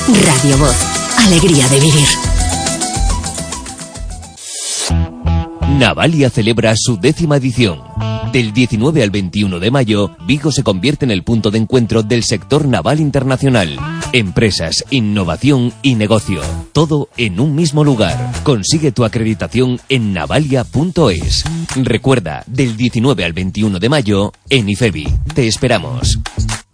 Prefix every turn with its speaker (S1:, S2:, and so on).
S1: Radio Voz. Alegría de vivir.
S2: Navalia celebra su 10ª edición. Del 19 al 21 de mayo, Vigo se convierte en el punto de encuentro del sector naval internacional. Empresas, innovación y negocio. Todo en un mismo lugar. Consigue tu acreditación en navalia.es. Recuerda, del 19 al 21 de mayo, en IFEBI. Te esperamos.